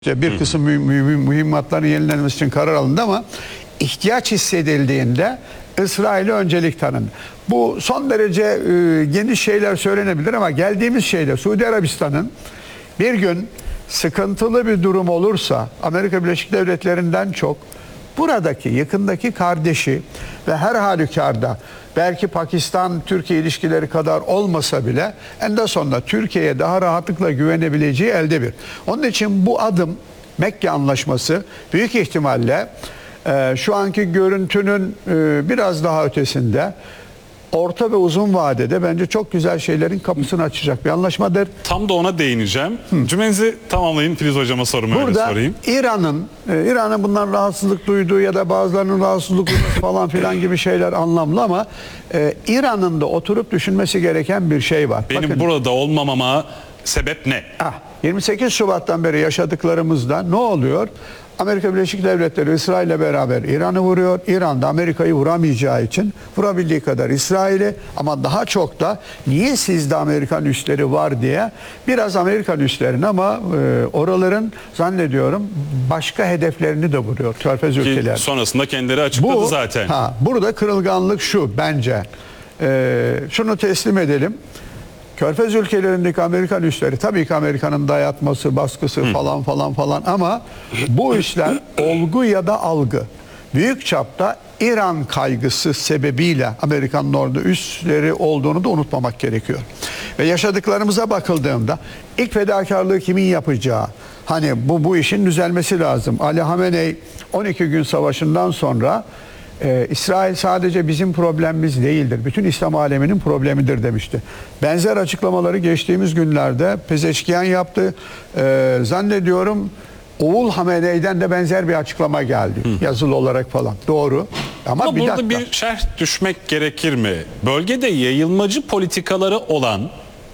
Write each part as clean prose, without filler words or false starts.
İşte bir kısım mühimmatların yenilenmesi için karar alındı ama ihtiyaç hissedildiğinde İsrail'e öncelik tanındı. Bu son derece geniş şeyler söylenebilir ama geldiğimiz şeyde Suudi Arabistan'ın bir gün sıkıntılı bir durum olursa Amerika Birleşik Devletleri'nden çok buradaki yakındaki kardeşi ve her halükarda belki Pakistan-Türkiye ilişkileri kadar olmasa bile en de sonunda Türkiye'ye daha rahatlıkla güvenebileceği elde bir. Onun için bu adım Mekke Anlaşması büyük ihtimalle şu anki görüntünün biraz daha ötesinde orta ve uzun vadede bence çok güzel şeylerin kapısını açacak bir anlaşmadır. Tam da ona değineceğim. Cümlenizi tamamlayın, Filiz Hocama sorumu öyle sorayım. İran'ın bundan rahatsızlık duyduğu ya da bazılarının rahatsızlık duyması falan filan gibi şeyler anlamlı ama İran'ın da oturup düşünmesi gereken bir şey var. Benim Bakın, burada olmamama sebep ne? 28 Şubat'tan beri yaşadıklarımızda ne oluyor? Amerika Birleşik Devletleri İsrail'le beraber İran'ı vuruyor. İran da Amerika'yı vuramayacağı için vurabildiği kadar İsrail'i, ama daha çok da niye sizde Amerikan üsleri var diye biraz Amerikan üslerini ama oraların zannediyorum başka hedeflerini de vuruyor. Körfez ülkeleri. Sonrasında kendileri açıkladı zaten. Burada kırılganlık şu bence. Şunu teslim edelim. Körfez ülkelerindeki Amerikan üsleri tabii ki Amerika'nın dayatması, baskısı falan ama bu üsler olgu ya da algı. Büyük çapta İran kaygısı sebebiyle Amerika'nın orada üsleri olduğunu da unutmamak gerekiyor. Ve yaşadıklarımıza bakıldığında ilk fedakarlığı kimin yapacağı, hani bu işin düzelmesi lazım. Ali Hameney 12 gün savaşından sonra İsrail sadece bizim problemimiz değildir. Bütün İslam aleminin problemidir demişti. Benzer açıklamaları geçtiğimiz günlerde Pezeşkiyan yaptı. Zannediyorum Oğul Hameney'den de benzer bir açıklama geldi. Yazılı olarak falan. Doğru. Ama bir burada dakika. bir şerh düşmek gerekir mi? Bölgede yayılmacı politikaları olan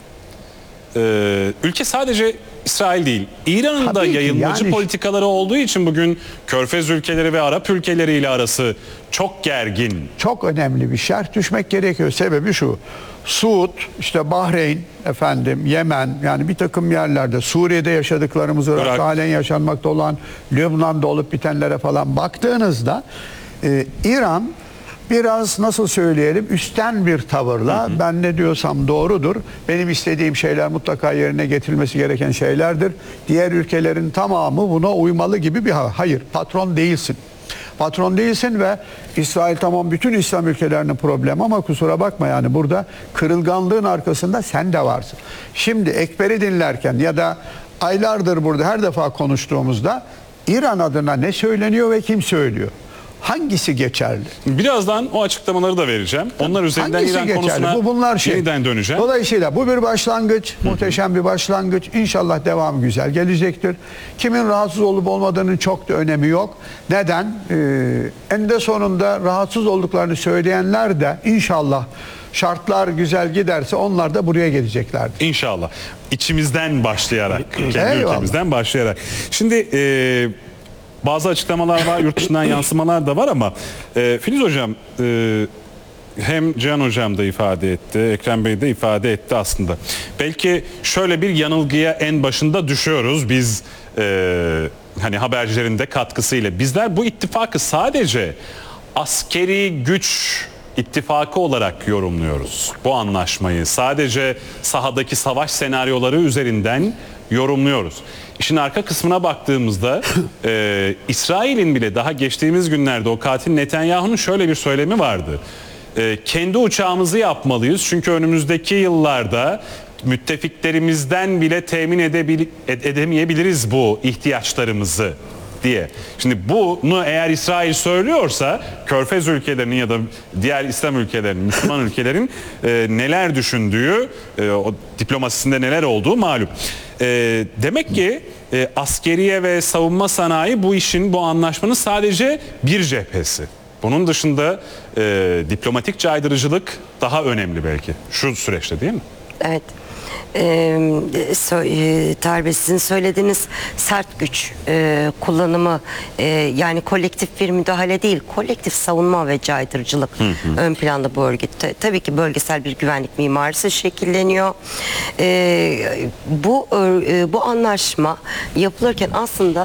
ülke sadece İsrail değil, İran'ın da yayılmacı politikaları olduğu için bugün Körfez ülkeleri ve Arap ülkeleriyle arası çok gergin. Çok önemli bir şerh düşmek gerekiyor. Sebebi şu: Suud, işte Bahreyn, Yemen, yani bir takım yerlerde, Suriye'de yaşadıklarımız, Irak'ta halen yaşanmakta olan, Lübnan'da olup bitenlere falan baktığınızda İran biraz, nasıl söyleyelim, üstten bir tavırla ben ne diyorsam doğrudur, benim istediğim şeyler mutlaka yerine getirilmesi gereken şeylerdir, diğer ülkelerin tamamı buna uymalı gibi bir hayır, patron değilsin. Patron değilsin ve İsrail tamam bütün İslam ülkelerinin problemi ama kusura bakma, yani burada kırılganlığın arkasında sen de varsın. Şimdi Ekber'i dinlerken ya da aylardır burada her defa konuştuğumuzda İran adına ne söyleniyor ve kim söylüyor? Hangisi geçerli? Birazdan o açıklamaları da vereceğim. Onlar üzerinden hangisi İran geçerli? konusuna Bunlar yeniden döneceğim. Dolayısıyla bu bir başlangıç, muhteşem bir başlangıç. İnşallah devamı güzel gelecektir. Kimin rahatsız olup olmadığının çok da önemi yok. Neden? Eninde sonunda rahatsız olduklarını söyleyenler de inşallah şartlar güzel giderse onlar da buraya geleceklerdir. İnşallah. İçimizden başlayarak, kendi ülkemizden başlayarak. Şimdi bazı açıklamalar var, yurt dışından yansımalar da var ama Filiz Hocam, hem Cihan Hocam da ifade etti, Ekrem Bey de ifade etti aslında. Belki şöyle bir yanılgıya en başında düşüyoruz biz, hani habercilerin de katkısıyla. Bizler bu ittifakı sadece askeri güç ittifakı olarak yorumluyoruz. Bu anlaşmayı sadece sahadaki savaş senaryoları üzerinden yorumluyoruz. İşin arka kısmına baktığımızda İsrail'in bile daha geçtiğimiz günlerde o katil Netanyahu'nun şöyle bir söylemi vardı. Kendi uçağımızı yapmalıyız çünkü önümüzdeki yıllarda müttefiklerimizden bile temin edemeyebiliriz bu ihtiyaçlarımızı diye. Şimdi bunu eğer İsrail söylüyorsa Körfez ülkelerinin ya da diğer İslam ülkelerinin, Müslüman ülkelerin neler düşündüğü, o diplomasisinde neler olduğu malum. Demek ki askeriye ve savunma sanayi bu işin, bu anlaşmanın sadece bir cephesi. Bunun dışında diplomatik caydırıcılık daha önemli belki şu süreçte, değil mi? Evet. Sizin söylediğiniz sert güç kullanımı, yani kolektif bir müdahale değil, kolektif savunma ve caydırıcılık ön planda bu örgütte. Tabii ki bölgesel bir güvenlik mimarisi şekilleniyor. Bu anlaşma yapılırken aslında